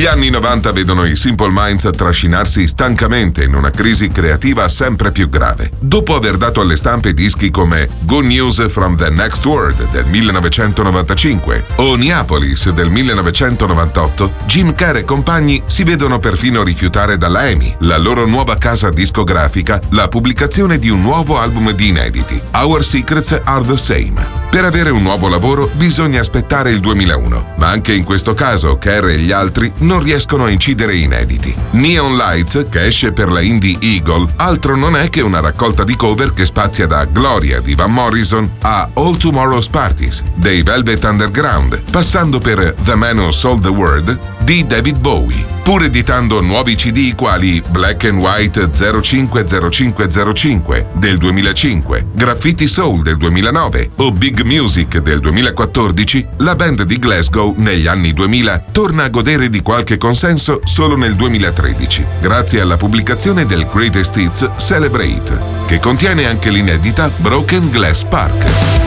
anni 90 vedono i Simple Minds trascinarsi stancamente in una crisi creativa sempre più grave. Dopo aver dato alle stampe dischi come Good News from the Next World del 1995 o Neapolis del 1998, Jim Kerr e compagni si vedono perfino rifiutare dalla EMI, la loro nuova casa discografica, la pubblicazione di un nuovo album di inediti, Our Secrets Are the Same. Per avere un nuovo lavoro bisogna aspettare il 2001, ma anche in questo caso Kerr e gli altri non riescono a incidere inediti. Neon Lights, che esce per la Indie Eagle, altro non è che una raccolta di cover che spazia da Gloria di Van Morrison a All Tomorrow's Parties dei Velvet Underground, passando per The Man Who Sold the World di David Bowie, pur editando nuovi CD quali Black and White 050505 del 2005, Graffiti Soul del 2009 o Big Music del 2014, la band di Glasgow negli anni 2000 torna a godere di qualche consenso solo nel 2013, grazie alla pubblicazione del Greatest Hits Celebrate, che contiene anche l'inedita Broken Glass Park.